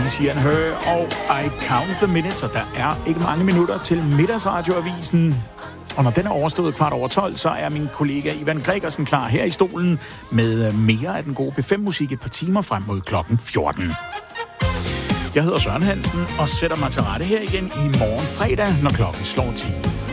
Easy and Her og I Count the Minutes, og der er ikke mange minutter til middagsradioavisen. Og når den er overstået 12:15, så er min kollega Ivan Gregersen klar her i stolen med mere af den gode B5-musik et par timer frem mod klokken 14. Jeg hedder Søren Hansen og sætter mig til rette her igen i morgen fredag, når klokken slår 10.